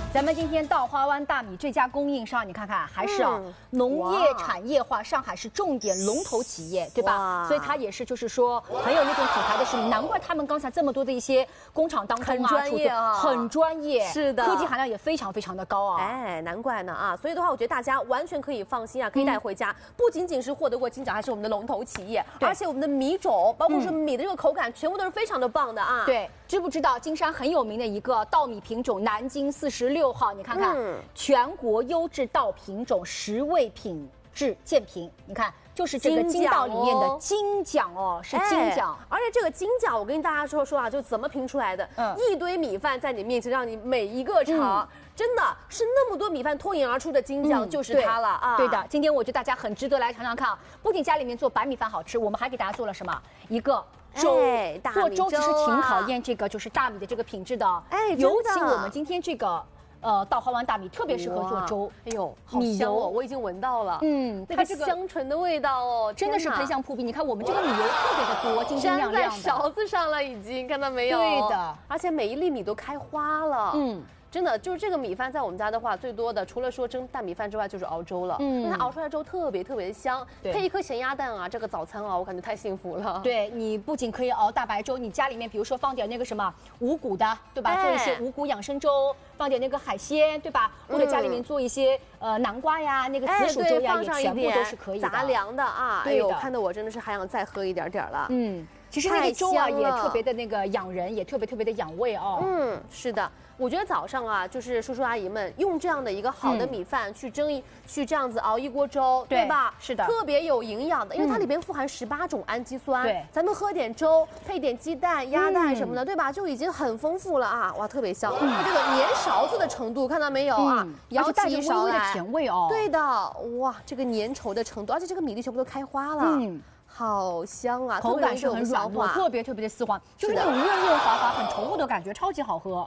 咱们今天稻花湾大米这家供应商，你看看还是农业产业化，上海是重点龙头企业，对吧？所以它也是就是说很有那种品牌的实力，难怪他们刚才这么多的一些工厂当中很专业啊， 很专业， 是的， 科技含量也非常非常的高啊。 哎，难怪呢啊！所以的话，我觉得大家完全可以放心啊，可以带回家。不仅仅是获得过金奖，还是我们的龙头企业，而且我们的米种，包括说米的这个口感，全部都是非常的棒的啊。 对，知不知道金山很有名的一个稻米品种南京46号？你看看，全国优质稻品种10位品质鉴评，你看。就是这个金稻里面的金奖哦，是金奖， 而且这个金奖，我跟大家说啊，就怎么评出来的？一堆米饭在你面前，让你每一个尝，真的是那么多米饭脱颖而出的金奖，就是它了啊！ 对的，今天我觉得大家很值得来尝尝看啊！不仅家里面做白米饭好吃，我们还给大家做了什么？一个粥，做粥其实挺考验这个就是大米的这个品质的，尤其我们今天这个。稻花湾大米特别适合做粥， 哎呦，好香哦！我已经闻到了，那个香醇的味道哦， 真的是喷香扑鼻。你看我们这个米油特别的多，晶晶亮亮的， 粘在勺子上了，已经看到没有？ 对的， 而且每一粒米都开花了，真的就是这个米饭，在我们家的话，最多的除了说蒸大米饭之外，就是熬粥了。那它熬出来的粥特别特别的香，配一颗咸鸭蛋啊，这个早餐啊，我感觉太幸福了。 对，你不仅可以熬大白粥，你家里面比如说放点那个什么五谷的，对吧？做一些五谷养生粥，放点那个海鲜，对吧？或者家里面做一些南瓜呀，那个紫薯粥呀，也全部都是可以的。 杂粮的啊，哎呦，看得我真的是还想再喝一点了。 其实那个粥啊也特别的那个养人，也特别的养胃哦。 是的，我觉得早上啊，就是叔叔阿姨们用这样的一个好的米饭去去这样子熬一锅粥，对吧？ 是的， 特别有营养的，因为它里边富含18种氨基酸。对，咱们喝点粥，配点鸡蛋、鸭蛋什么的，对吧？就已经很丰富了啊！哇，特别香。它这个粘勺子的程度看到没有啊？ 摇起一勺来，微微的甜味哦。 对的，哇，这个粘稠的程度，而且这个米粒全部都开花了。好香啊， 口感是很软糯，特别的丝滑，就是那种润滑滑、很稠的感觉，超级好喝。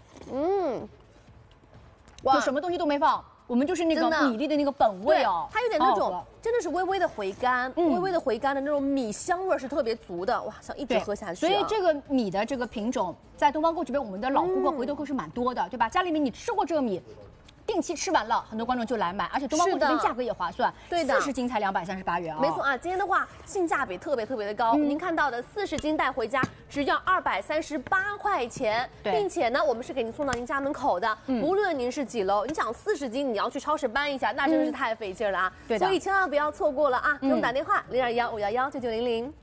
哇，就什么东西都没放，我们就是那个米粒的那个本味哦， 它有点那种真的是微微的回甘，微微的回甘的那种米香味是特别足的，哇，想一直喝下去。 所以这个米的这个品种，在东方购这边，我们的老顾客回头客是蛮多的，对吧？家里面你吃过这个米。定期吃完了，很多观众就来买，而且东方购这边价格也划算，对的，40斤才238元啊。 没错啊，今天的话性价比特别的高，您看到的40斤带回家只要238块钱，并且呢，我们是给您送到您家门口的，无论您是几楼，你想40斤你要去超市搬一下，那真的是太费劲了啊。对的，所以千万不要错过了啊！给我们打电话021-511-9900。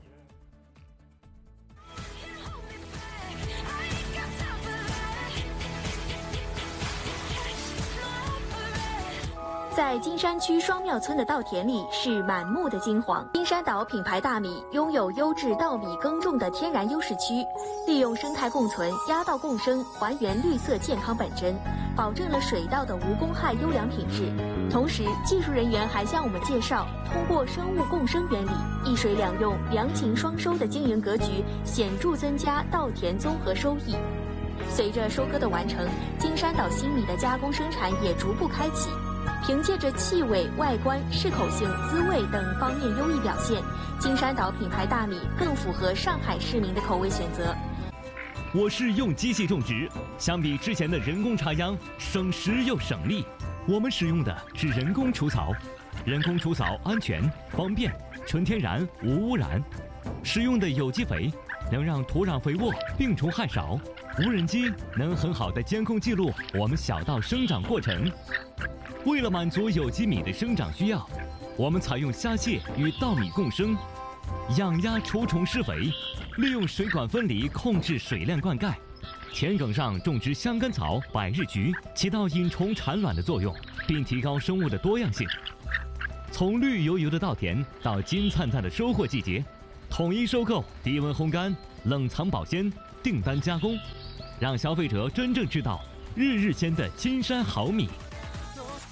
在金山区双庙村的稻田里是满目的金黄。金山岛品牌大米拥有优质稻米耕种的天然优势区，利用生态共存、压稻共生，还原绿色健康本真，保证了水稻的无公害优良品质。同时，技术人员还向我们介绍，通过生物共生原理，一水两用、良禽双收的经营格局，显著增加稻田综合收益。随着收割的完成，金山岛新米的加工生产也逐步开启。凭借着气味、外观、适口性、滋味等方面优异表现，金山岛品牌大米更符合上海市民的口味选择。 我是用机器种植，相比之前的人工插秧，省时又省力。我们使用的是人工除草，人工除草安全、方便、纯天然、无污染。使用的有机肥能让土壤肥沃、病虫害少。无人机能很好的监控记录我们小稻生长过程。为了满足有机米的生长需要，我们采用虾蟹与稻米共生，养鸭除虫施肥，利用水管分离控制水量灌溉。田埂上种植香根草、百日菊，起到引虫产卵的作用，并提高生物的多样性。从绿油油的稻田到金灿灿的收获季节，统一收购、低温烘干、冷藏保鲜、订单加工，让消费者真正知道日日鲜的金山好米。